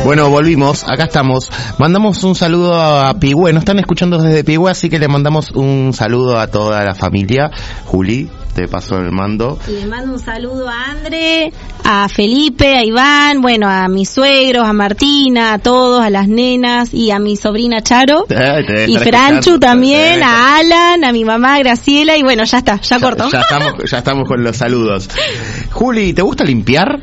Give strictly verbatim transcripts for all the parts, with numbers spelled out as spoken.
Bueno, volvimos, acá estamos. Mandamos un saludo a Pigüé, nos están escuchando desde Pigüé, así que le mandamos un saludo a toda la familia. Juli, te paso el mando. Y le mando un saludo a André, a Felipe, a Iván, bueno, a mis suegros, a Martina, a todos, a las nenas y a mi sobrina Charo. Eh, y Franchu también, eh. a Alan, a mi mamá Graciela y bueno, ya está, ya, ya cortó. Ya estamos, ya estamos con los saludos. Juli, ¿te gusta limpiar?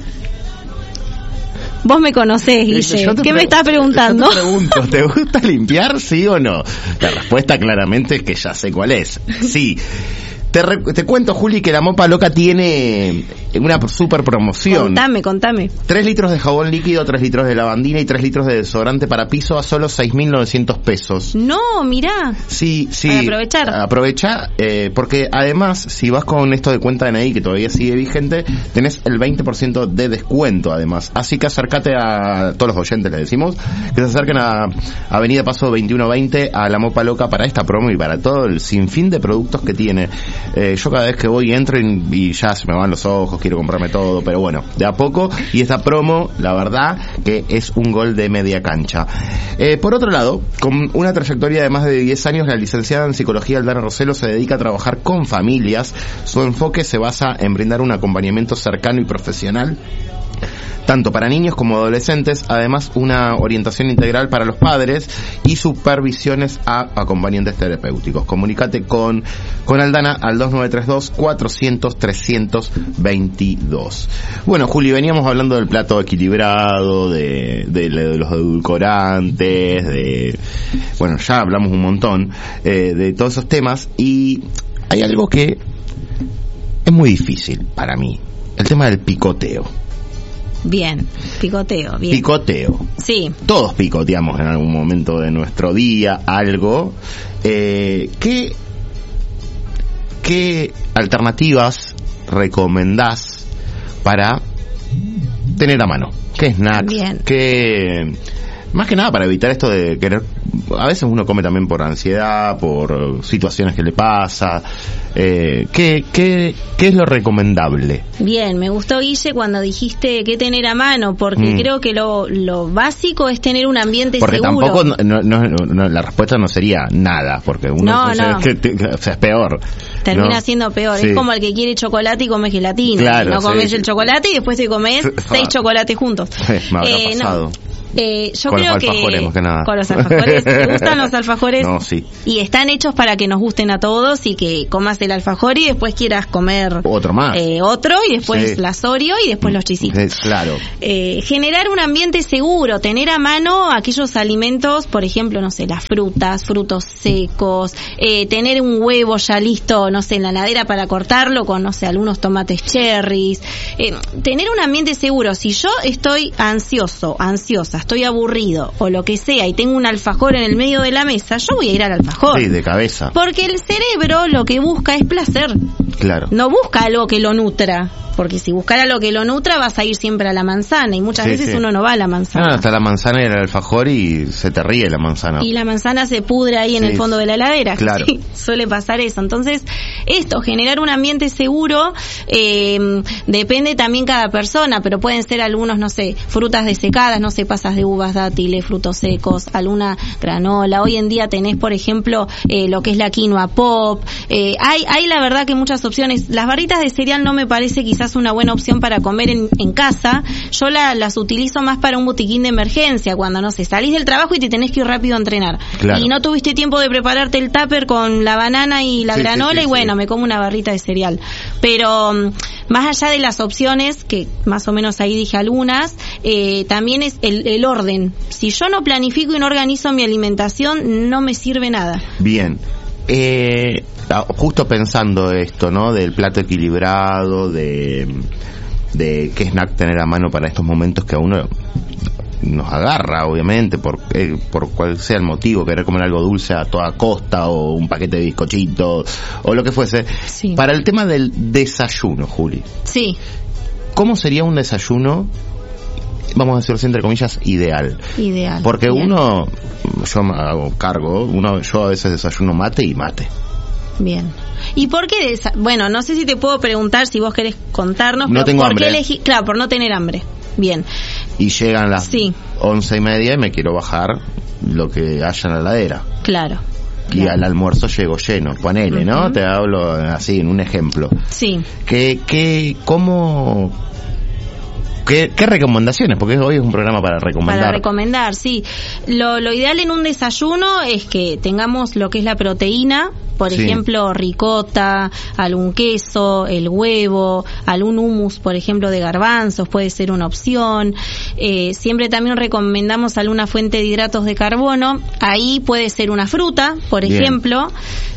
Vos me conocés, Guille. ¿Qué pre- me estás preguntando? Yo te pregunto, ¿te gusta limpiar, sí o no? La respuesta claramente es que ya sé cuál es. Sí. Te, re- te cuento, Juli, que la Mopa Loca tiene una super promoción. Contame, contame. tres litros de jabón líquido, tres litros de lavandina y tres litros de desodorante para piso a solo seis mil novecientos pesos. No, mirá. Sí, sí. Para aprovechar. Aprovecha, eh, porque además, si vas con esto de cuenta de N I, que todavía sigue vigente, tenés el veinte por ciento de descuento, además. Así que acércate a todos los oyentes, les decimos, que se acerquen a Avenida Paso veintiuno veinte a la Mopa Loca para esta promo y para todo el sinfín de productos que tiene. Eh, yo cada vez que voy entro y, y ya se me van los ojos, quiero comprarme todo, pero bueno, de a poco. Y esta promo, la verdad, que es un gol de media cancha. Eh, por otro lado, con una trayectoria de más de diez años, la licenciada en psicología Aldana Roselo se dedica a trabajar con familias. Su enfoque se basa en brindar un acompañamiento cercano y profesional tanto para niños como adolescentes, además una orientación integral para los padres y supervisiones a acompañantes terapéuticos. Comunícate con, con Aldana al dos nueve tres dos, cuatrocientos, trescientos veintidós. Bueno, Juli, veníamos hablando del plato equilibrado, de, de, de los edulcorantes, de... Bueno, ya hablamos un montón eh, de todos esos temas y hay algo que es muy difícil para mí, el tema del picoteo. Bien, picoteo, bien. Picoteo. Sí. Todos picoteamos en algún momento de nuestro día algo. Eh, ¿qué, ¿Qué alternativas recomendás para tener a mano? ¿Qué snacks? Bien. ¿Qué...? Más que nada para evitar esto de querer... A veces uno come también por ansiedad, por situaciones que le pasa. Eh, ¿qué, qué, ¿Qué es lo recomendable? Bien, me gustó, Guille, cuando dijiste qué tener a mano, porque mm. creo que lo, lo básico es tener un ambiente porque seguro. Porque tampoco, no, no, no, la respuesta no sería nada, porque uno no, o sea, no. Es que, te, o sea, es peor. Termina ¿no? siendo peor. Sí. Es como el que quiere chocolate y come gelatina. Claro, no comes sí. el chocolate y después te comes seis chocolates juntos. Me habrá eh, pasado. No. Eh, yo con creo los alfajores, que más que nada. Con los alfajores, ¿te gustan los alfajores? No, sí. Y están hechos para que nos gusten a todos y que comas el alfajor y después quieras comer otro más, eh, otro y después sí. las Oreo y después los chisitos. Es, claro. Eh, generar un ambiente seguro, tener a mano aquellos alimentos, por ejemplo, no sé, las frutas, frutos secos, eh, tener un huevo ya listo, no sé, en la heladera para cortarlo con, no sé, algunos tomates cherries, eh, tener un ambiente seguro. Si yo estoy ansioso, ansiosa, estoy aburrido o lo que sea y tengo un alfajor en el medio de la mesa, yo voy a ir al alfajor. Sí, de cabeza. Porque el cerebro lo que busca es placer. Claro. No busca algo que lo nutra. Porque si buscara lo que lo nutra vas a ir siempre a la manzana y muchas sí, veces sí. uno no va a la manzana. No, hasta la manzana y el alfajor y se te ríe la manzana. Y la manzana se pudre ahí en sí. el fondo de la heladera. Claro. Sí, suele pasar eso. Entonces, esto, generar un ambiente seguro, eh, depende también cada persona, pero pueden ser algunos, no sé, frutas desecadas, no sé, pasas de uvas, dátiles, frutos secos, alguna granola. Hoy en día tenés, por ejemplo, eh, lo que es la quinoa pop. Eh, hay, hay la verdad que muchas opciones. Las barritas de cereal no me parece quizás una buena opción para comer en, en casa. Yo la, las utilizo más para un botiquín de emergencia, cuando, no sé, salís del trabajo y te tenés que ir rápido a entrenar. Claro. Y no tuviste tiempo de prepararte el tupper con la banana y la sí, granola sí, sí, y bueno, sí. me como una barrita de cereal. Pero más allá de las opciones, que más o menos ahí dije algunas, eh, también es el, el orden. Si yo no planifico y no organizo mi alimentación, no me sirve nada. Bien. Eh, justo pensando esto, ¿no? Del plato equilibrado, de, de qué snack tener a mano para estos momentos que a uno nos agarra, obviamente, por eh, por cual sea el motivo, querer comer algo dulce a toda costa o un paquete de bizcochitos o lo que fuese. Sí. Para el tema del desayuno, Juli. Sí. ¿Cómo sería un desayuno, vamos a decirlo entre comillas, ideal? Ideal. Porque bien. uno, yo me hago cargo, uno, yo a veces desayuno mate y mate. Bien. ¿Y por qué? Desa- bueno, no sé si te puedo preguntar si vos querés contarnos, no pero tengo ¿por hambre. qué elegí? Claro, por no tener hambre. Bien. y llegan las sí. once y media y me quiero bajar lo que haya en la heladera. Claro. Y claro. al almuerzo llego lleno, ponele, uh-huh. ¿no? Te hablo así, en un ejemplo. Sí. ¿Qué, qué, cómo... ¿Qué, ¿Qué recomendaciones? Porque hoy es un programa para recomendar. Para recomendar, sí. Lo, lo ideal en un desayuno es que tengamos lo que es la proteína, por sí. ejemplo, ricota, algún queso, el huevo, algún hummus, por ejemplo, de garbanzos, puede ser una opción. Eh, siempre también recomendamos alguna fuente de hidratos de carbono. Ahí puede ser una fruta, por Bien. ejemplo.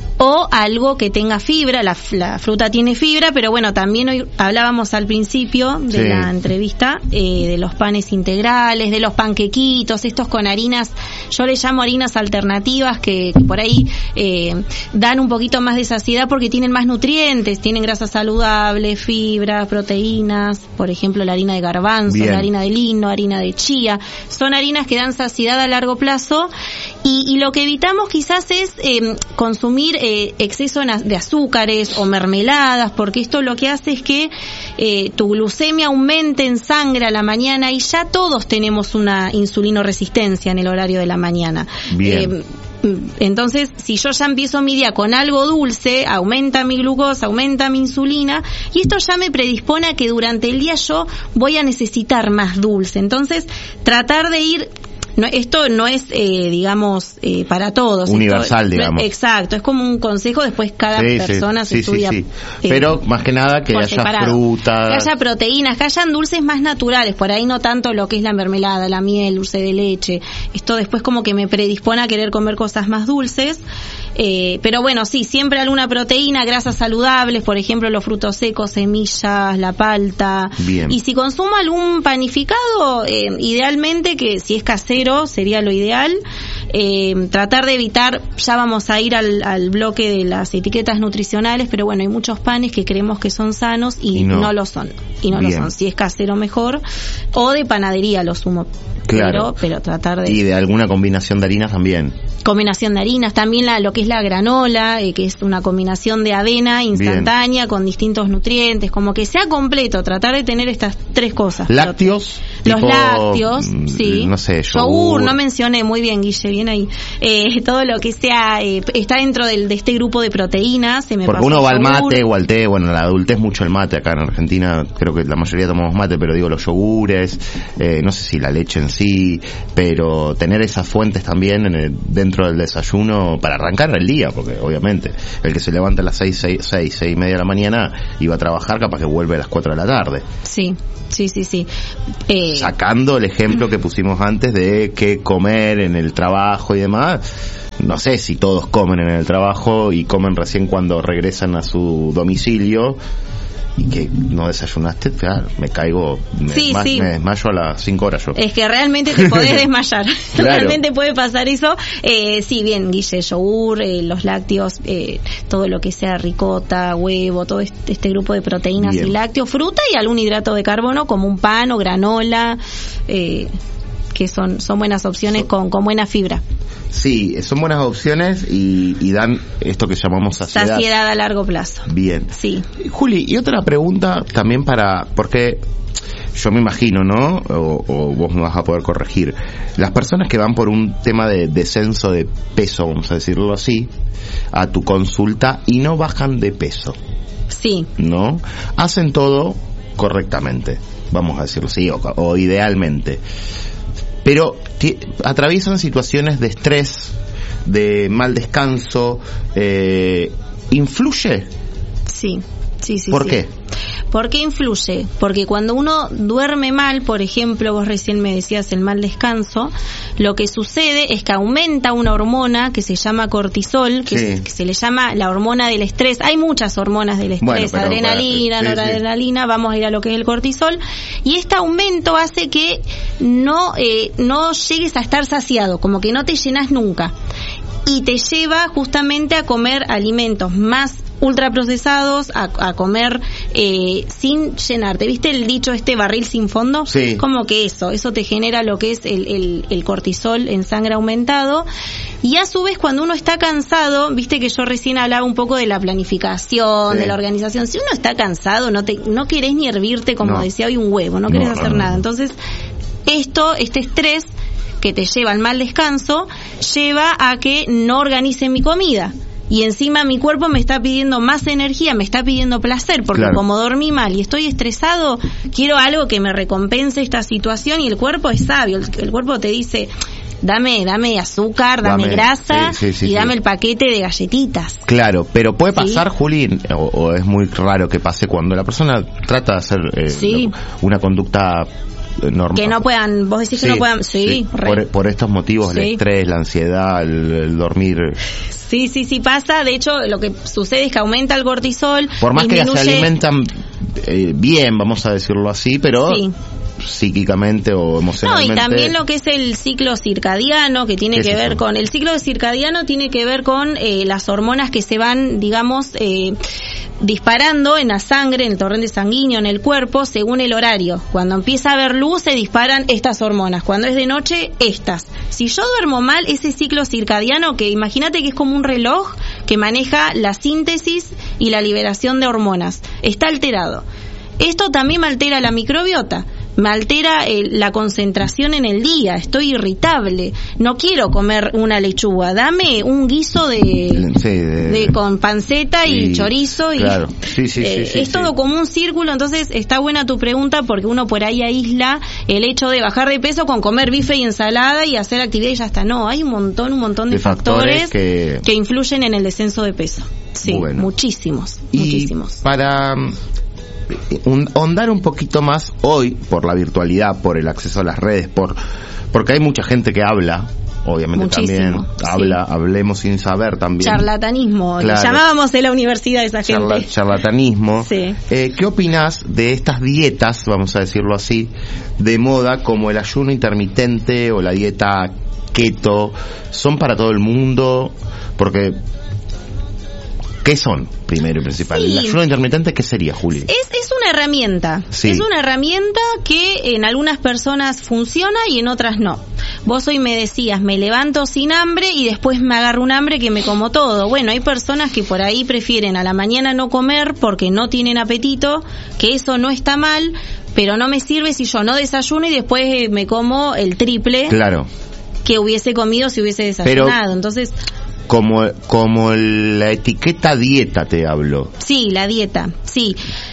O algo que tenga fibra, la, la fruta tiene fibra, pero bueno, también hoy hablábamos al principio de sí. la entrevista eh, de los panes integrales, de los panquequitos, estos con harinas, yo les llamo harinas alternativas que, que por ahí eh, dan un poquito más de saciedad porque tienen más nutrientes, tienen grasas saludables, fibra, proteínas, por ejemplo la harina de garbanzo, Bien. la harina de lino, harina de chía, son harinas que dan saciedad a largo plazo y, y lo que evitamos quizás es eh, consumir eh, Eh, exceso de azúcares o mermeladas, porque esto lo que hace es que eh, tu glucemia aumente en sangre a la mañana y ya todos tenemos una insulinoresistencia en el horario de la mañana. Bien. Eh, entonces, si yo ya empiezo mi día con algo dulce, aumenta mi glucosa, aumenta mi insulina, y esto ya me predispone a que durante el día yo voy a necesitar más dulce. Entonces, tratar de ir... No, esto no es, eh, digamos, eh, para todos. Universal, esto, digamos. Exacto, es como un consejo, después cada sí, persona sí, se sí, estudia. Sí, sí. Pero eh, más que nada que haya separado. frutas. Que haya proteínas, que hayan dulces más naturales, por ahí no tanto lo que es la mermelada, la miel, dulce de leche. Esto después como que me predispone a querer comer cosas más dulces. Eh, pero bueno, sí, siempre alguna proteína, grasas saludables, por ejemplo los frutos secos, semillas, la palta. Bien. Y si consumo algún panificado, eh, idealmente que si es casero sería lo ideal. Eh, tratar de evitar, ya vamos a ir al, al bloque de las etiquetas nutricionales, pero bueno, hay muchos panes que creemos que son sanos y, y no. no lo son. Y no Bien. lo son. Si es casero mejor, o de panadería lo sumo. Claro. Pero, pero tratar de... Y de alguna combinación de harinas también. Combinación de harinas, también la, lo que es la granola, eh, que es una combinación de avena instantánea Bien. Con distintos nutrientes, como que sea completo, tratar de tener estas tres cosas. Lácteos. Los tipo, lácteos, sí. No sé, yogur. yogur, no mencioné, muy bien Guille, bien ahí. Eh, todo lo que sea, eh, está dentro del, de este grupo de proteínas. Se me Porque pasó uno va al yogur. mate o al té, bueno, la adultez mucho el mate, acá en Argentina creo que la mayoría tomamos mate, pero digo los yogures, eh, no sé si la leche en sí, pero tener esas fuentes también en el, dentro del desayuno para arrancar el día, porque obviamente el que se levanta a las seis, seis, seis, seis y media de la mañana y va a trabajar, capaz que vuelve a las cuatro de la tarde. Sí, sí, sí, sí. Eh, Sacando el ejemplo que pusimos antes de qué comer en el trabajo y demás, no sé si todos comen en el trabajo y comen recién cuando regresan a su domicilio y que no desayunaste, claro, me caigo, me, sí, desma- sí. me desmayo a las cinco horas yo. Es que realmente te podés desmayar. Claro. Realmente puede pasar eso. Eh, sí, bien, Guille, yogur, eh, los lácteos, eh, todo lo que sea ricota, huevo, todo este, este grupo de proteínas Bien. y lácteos, fruta y algún hidrato de carbono como un pan o granola, eh, que son son buenas opciones So- con, con buena fibra. Sí, son buenas opciones y, y dan esto que llamamos saciedad. Saciedad a largo plazo. Bien. Sí. Juli, y otra pregunta también para, porque yo me imagino, ¿no? O, o vos me vas a poder corregir. Las personas que van por un tema de descenso de peso, vamos a decirlo así, a tu consulta y no bajan de peso, Sí. ¿no? Hacen todo correctamente, vamos a decirlo así, o, o idealmente. Pero ti- atraviesan situaciones de estrés, de mal descanso, eh, ¿influye? Sí. Sí, sí, ¿Por sí. qué? ¿Por qué influye? Porque cuando uno duerme mal, por ejemplo, vos recién me decías el mal descanso, lo que sucede es que aumenta una hormona que se llama cortisol, que, Sí. se, que se le llama la hormona del estrés. Hay muchas hormonas del estrés, Bueno, pero, adrenalina, bueno, sí, noradrenalina, vamos a ir a lo que es el cortisol, y este aumento hace que no, eh, no llegues a estar saciado, como que no te llenas nunca. Y te lleva justamente a comer alimentos más ultraprocesados, a, a comer eh, sin llenarte. ¿Viste el dicho este barril sin fondo? Sí. Como que eso, eso te genera lo que es el, el, el cortisol en sangre aumentado. Y a su vez cuando uno está cansado, viste que yo recién hablaba un poco de la planificación, Sí. de la organización. Si uno está cansado, no te no querés ni hervirte, como No. decía hoy, un huevo, no querés No, hacer no, no. nada. Entonces esto, este estrés que te lleva al mal descanso, lleva a que no organice mi comida. Y encima mi cuerpo me está pidiendo más energía, me está pidiendo placer, porque claro, como dormí mal y estoy estresado, quiero algo que me recompense esta situación, y el cuerpo es sabio, el, el cuerpo te dice, dame dame azúcar, dame, dame grasa, sí, sí, sí, y dame sí. el paquete de galletitas. Claro, pero puede pasar, ¿sí? Juli, o, o es muy raro que pase cuando la persona trata de hacer eh, sí. una conducta normal. Que no puedan, vos decís sí, que no puedan, sí, sí. Por, por estos motivos, sí. el estrés, la ansiedad, el, el dormir. Sí, sí, sí pasa. De hecho, lo que sucede es que aumenta el cortisol. Por más disminuye... que se alimentan eh, bien, vamos a decirlo así, pero sí. psíquicamente o emocionalmente. No, y también lo que es el ciclo circadiano, que tiene que ver eso? con... El ciclo circadiano tiene que ver con eh, las hormonas que se van, digamos, eh, disparando en la sangre, en el torrente sanguíneo, en el cuerpo, según el horario. Cuando empieza a haber luz, se disparan estas hormonas. Cuando es de noche, estas. Si yo duermo mal, ese ciclo circadiano, que imagínate que es como un reloj que maneja la síntesis y la liberación de hormonas, está alterado. Esto también me altera la microbiota. Me altera el, la concentración en el día, estoy irritable, no quiero comer una lechuga, dame un guiso de, sí, de, de con panceta y, y chorizo y claro. sí, sí, eh, sí, sí, es sí. todo como un círculo. Entonces está buena tu pregunta, porque uno por ahí aísla el hecho de bajar de peso con comer bife y ensalada y hacer actividad y ya está. No, hay un montón, un montón de, de factores, factores que... que influyen en el descenso de peso. Sí, bueno. muchísimos, y muchísimos. Para Un, ahondar un poquito más hoy, por la virtualidad, por el acceso a las redes, por porque hay mucha gente que habla, obviamente. Muchísimo, también habla, sí. hablemos sin saber también. Charlatanismo, claro. Le llamábamos en la universidad a esa Charla, gente. Charlatanismo. Sí. Eh, ¿Qué opinás de estas dietas, vamos a decirlo así, de moda, como el ayuno intermitente o la dieta keto? ¿Son para todo el mundo? Porque... ¿qué son, primero y principal? Sí. ¿El ayuno intermitente qué sería, Juli? Es, es una herramienta. Sí. Es una herramienta que en algunas personas funciona y en otras no. Vos hoy me decías, me levanto sin hambre y después me agarro un hambre que me como todo. Bueno, hay personas que por ahí prefieren a la mañana no comer porque no tienen apetito, que eso no está mal, pero no me sirve si yo no desayuno y después me como el triple claro. que hubiese comido si hubiese desayunado. Pero... entonces... Como, como la etiqueta dieta te hablo. Sí, la dieta, sí.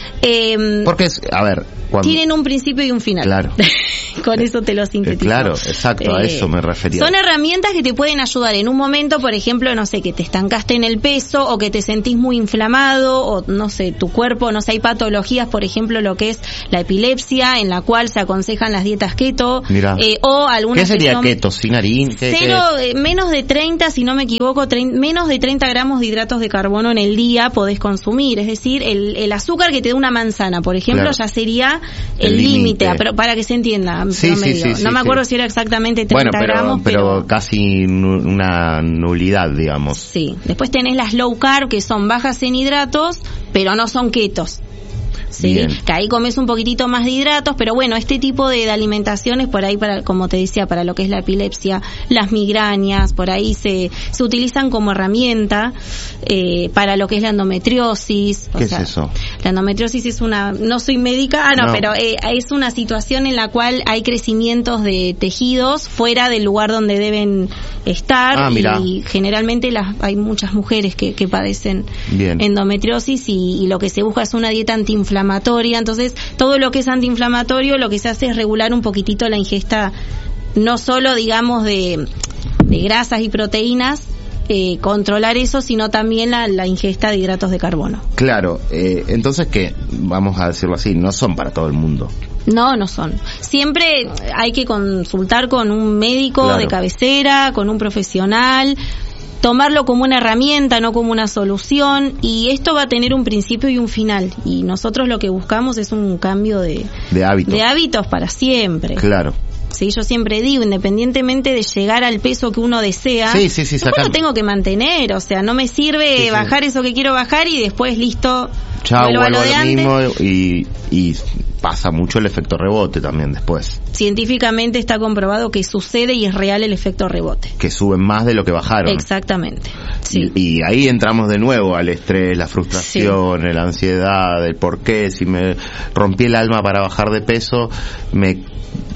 Eh, Porque, es, a ver... Cuando... tienen un principio y un final. Claro. Con eso te lo sintetizo. Eh, claro, exacto, eh, a eso me refería. Son herramientas que te pueden ayudar en un momento, por ejemplo, no sé, que te estancaste en el peso o que te sentís muy inflamado o, no sé, tu cuerpo, no sé, hay patologías, por ejemplo, lo que es la epilepsia, en la cual se aconsejan las dietas keto. Mirá. Eh, o algunas ¿qué sería son keto? ¿Sin harina? ¿Qué, cero, qué? Eh, menos de treinta, si no me equivoco, trein, menos de treinta gramos de hidratos de carbono en el día podés consumir. Es decir, el, el azúcar que te da una manzana, por ejemplo, claro. ya sería el límite, pero para que se entienda, sí, no, sí, sí, no sí, me acuerdo sí. si era exactamente treinta bueno, pero, gramos, pero, pero casi una nulidad, digamos. Sí, después tenés las low carb, que son bajas en hidratos, pero no son ketos. Sí, bien. Que ahí comes un poquitito más de hidratos, pero bueno, este tipo de, de alimentaciones por ahí, para, como te decía, para lo que es la epilepsia, las migrañas, por ahí se se utilizan como herramienta eh, para lo que es la endometriosis. ¿Qué o sea, es eso? La endometriosis es una, no soy médica, ah no, no. pero eh, es una situación en la cual hay crecimientos de tejidos fuera del lugar donde deben estar ah, y generalmente las, hay muchas mujeres que, que padecen bien. endometriosis y, y lo que se busca es una dieta antiinflamatoria. Entonces, todo lo que es antiinflamatorio lo que se hace es regular un poquitito la ingesta, no solo, digamos, de, de grasas y proteínas, eh, controlar eso, sino también la, la ingesta de hidratos de carbono. Claro, eh, entonces que, vamos a decirlo así, no son para todo el mundo. No, no son. Siempre hay que consultar con un médico claro. de cabecera, con un profesional, tomarlo como una herramienta, no como una solución, y esto va a tener un principio y un final, y nosotros lo que buscamos es un cambio de, de hábitos. de hábitos para siempre. Claro. Sí, yo siempre digo, independientemente de llegar al peso que uno desea, sí, sí, sí, después lo tengo que mantener, o sea, no me sirve sí, bajar sí. eso que quiero bajar y después listo, chao, vuelvo a lo de antes. Mismo y, y pasa mucho el efecto rebote también después. Científicamente está comprobado que sucede y es real el efecto rebote. Que suben más de lo que bajaron. Exactamente. Sí. Y, y ahí entramos de nuevo al estrés, la frustración, sí. la ansiedad, el por qué, si me rompí el alma para bajar de peso, me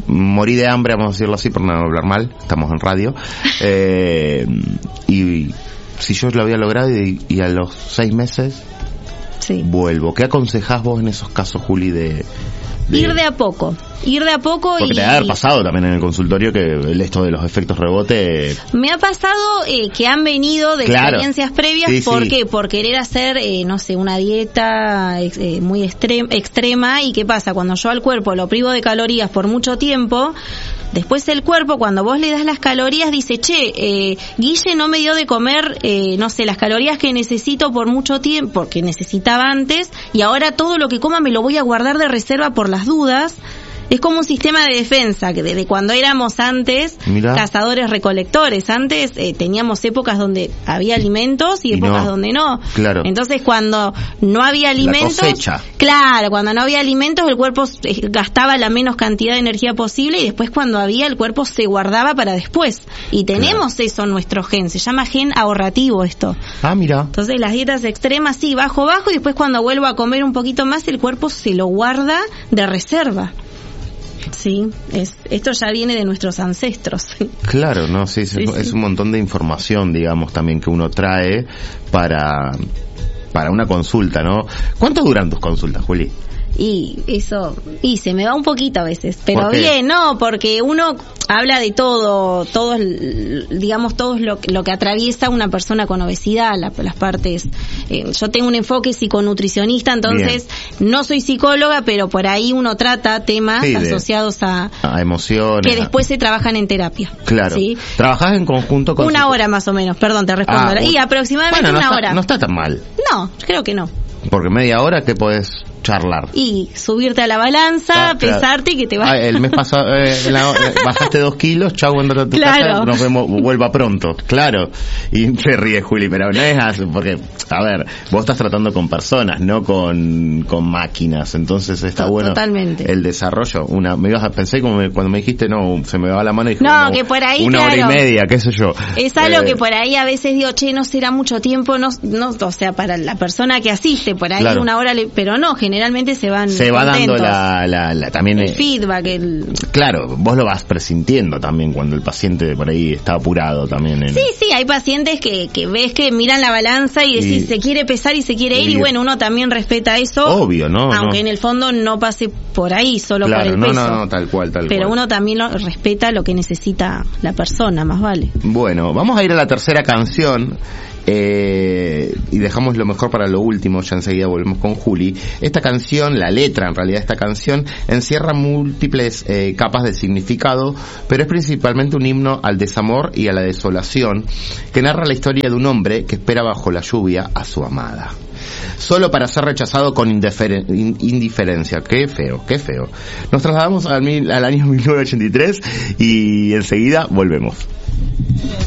morí de hambre, vamos a decirlo así, por no hablar mal, estamos en radio, eh, y si yo lo había logrado y, y a los seis meses sí. vuelvo. ¿Qué aconsejás vos en esos casos, Juli, de... de... Ir de a poco. Ir de a poco. Porque y... te ha haber pasado también en el consultorio que esto de los efectos rebote... Me ha pasado eh, que han venido de claro. experiencias previas. Sí, ¿Por sí. qué? Por querer hacer, eh, no sé, una dieta eh, muy extrem- extrema. ¿Y qué pasa? Cuando yo al cuerpo lo privo de calorías por mucho tiempo, después el cuerpo, cuando vos le das las calorías, dice, che, eh, Guille no me dio de comer, eh, no sé, las calorías que necesito por mucho tiempo, que necesitaba antes, y ahora todo lo que coma me lo voy a guardar de reserva por las dudas. Es como un sistema de defensa, que desde cuando éramos antes Mirá. cazadores recolectores, antes eh, teníamos épocas donde había alimentos y, Y épocas no. donde no. Claro. Entonces cuando no había alimentos, La cosecha. claro, cuando no había alimentos el cuerpo eh, gastaba la menos cantidad de energía posible, y después cuando había el cuerpo se guardaba para después. Y tenemos claro. eso en nuestro gen, se llama gen ahorrativo esto. Ah, mira. Entonces las dietas extremas, sí, bajo, bajo, y después cuando vuelvo a comer un poquito más el cuerpo se lo guarda de reserva. Sí, es, esto ya viene de nuestros ancestros. Claro, no, sí, sí, es, sí. es un montón de información, digamos, también que uno trae para para una consulta, ¿no? ¿Cuánto duran tus consultas, Juli? Y eso, y se me va un poquito a veces, pero bien, no, porque uno habla de todo, todo, digamos, todo lo, lo que atraviesa una persona con obesidad, la, las partes, eh, yo tengo un enfoque psiconutricionista, entonces bien. No soy psicóloga, pero por ahí uno trata temas sí, asociados a, a emociones, que después se trabajan en terapia. Claro. ¿Sí? ¿Trabajás en conjunto con una hora más o menos? Perdón, te respondo. Ah, y aproximadamente bueno, no una está, hora. No está tan mal. No, creo que no. Porque media hora que podés charlar. Y subirte a la balanza, ah, pesarte claro. y que te va. Ah, el mes pasado eh, la, bajaste dos kilos, chau, andate a tu claro. casa, nos vemos, vuelva pronto. Claro. Y te ríes, Juli, pero no es así, porque, a ver, vos estás tratando con personas, no con, con máquinas, entonces está no, bueno. Totalmente. El desarrollo, una, me ibas a pensé como me, cuando me dijiste, no, se me va la mano y dije, no, no, que por ahí, una claro, hora y media, qué sé yo. Es algo eh, que por ahí a veces digo, che, no será mucho tiempo, no, no, o sea, para la persona que asiste, por ahí claro. una hora, le, pero no, generalmente se van se va contentos. dando la, la, la también el eh, feedback, el... claro, vos lo vas presintiendo también cuando el paciente por ahí está apurado también. En... Sí, sí, hay pacientes que, que ves que miran la balanza y decís, y, se quiere pesar y se quiere ir, y, y bueno, uno también respeta eso. Obvio, ¿no? Aunque no. en el fondo no pase por ahí, solo claro, por el no, peso. No, no, tal cual, tal Pero cual. uno también lo, respeta lo que necesita la persona, más vale. Bueno, vamos a ir a la tercera canción. Eh, y dejamos lo mejor para lo último, ya enseguida volvemos con Juli. Esta canción, la letra en realidad de esta canción, encierra múltiples eh, capas de significado, pero es principalmente un himno al desamor y a la desolación, que narra la historia de un hombre que espera bajo la lluvia a su amada, solo para ser rechazado con indiferen- indiferencia. Qué feo, qué feo. Nos trasladamos al, mil, al año mil novecientos ochenta y tres y enseguida volvemos.